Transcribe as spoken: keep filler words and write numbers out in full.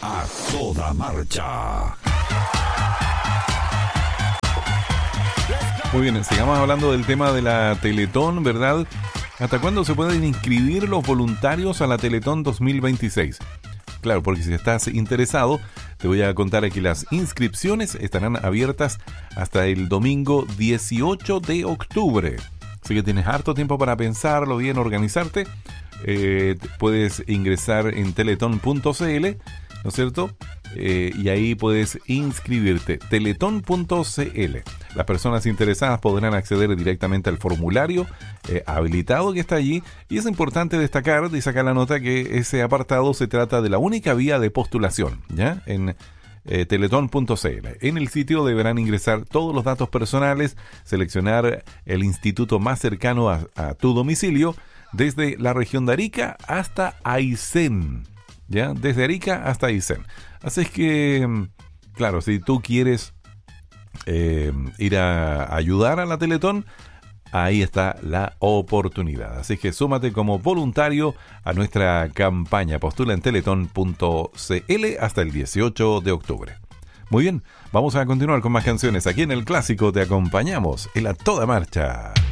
A toda marcha. Muy bien, sigamos hablando del tema de la Teletón, ¿verdad? ¿Hasta cuándo se pueden inscribir los voluntarios a la Teletón dos mil veintiséis? Claro, porque si estás interesado, te voy a contar que las inscripciones estarán abiertas hasta el domingo dieciocho de octubre. Así que tienes harto tiempo para pensarlo bien, organizarte. Eh, puedes ingresar en teletón punto c l, ¿no es cierto? Eh, y ahí puedes inscribirte. teletón punto c l. Las personas interesadas podrán acceder directamente al formulario eh, habilitado que está allí. Y es importante destacar y sacar la nota que ese apartado se trata de la única vía de postulación, ¿ya? En eh, teletón punto c l. En el sitio deberán ingresar todos los datos personales, seleccionar el instituto más cercano a, a tu domicilio, desde la región de Arica hasta Aysén, ¿ya? Desde Arica hasta Aysén. Así es que, claro, si tú quieres eh, ir a ayudar a la Teletón, ahí está la oportunidad. Así que súmate como voluntario a nuestra campaña. Postula en teletón punto c l hasta el dieciocho de octubre. Muy bien, vamos a continuar con más canciones. Aquí en El Clásico te acompañamos en A Toda Marcha.